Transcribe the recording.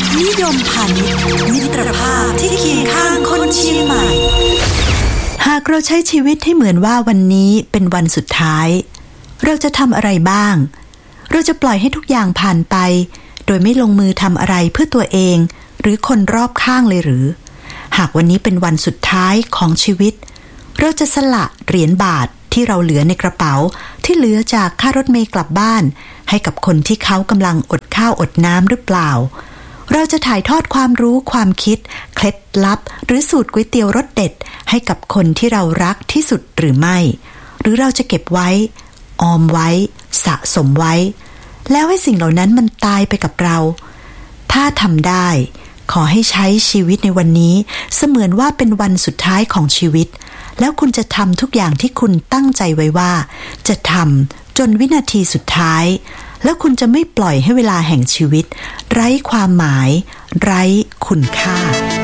นิยมพาณิชย์มิตรภาพที่เคียงข้างคนเชียงใหม่หากเราใช้ชีวิตให้เหมือนว่าวันนี้เป็นวันสุดท้ายเราจะทำอะไรบ้างเราจะปล่อยให้ทุกอย่างผ่านไปโดยไม่ลงมือทำอะไรเพื่อตัวเองหรือคนรอบข้างเลยหรือหากวันนี้เป็นวันสุดท้ายของชีวิตเราจะสละเหรียญบาทที่เราเหลือในกระเป๋าที่เหลือจากค่ารถเมล์กลับบ้านให้กับคนที่เขากำลังอดข้าวอดน้ำหรือเปล่าเราจะถ่ายทอดความรู้ความคิดเคล็ดลับหรือสูตรก๋วยเตี๋ยวรสเด็ดให้กับคนที่เรารักที่สุดหรือไม่หรือเราจะเก็บไว้ออมไว้สะสมไว้แล้วให้สิ่งเหล่านั้นมันตายไปกับเราถ้าทำได้ขอให้ใช้ชีวิตในวันนี้เสมือนว่าเป็นวันสุดท้ายของชีวิตแล้วคุณจะทำทุกอย่างที่คุณตั้งใจไว้ว่าจะทำจนวินาทีสุดท้ายแล้วคุณจะไม่ปล่อยให้เวลาแห่งชีวิตไร้ความหมายไร้คุณค่า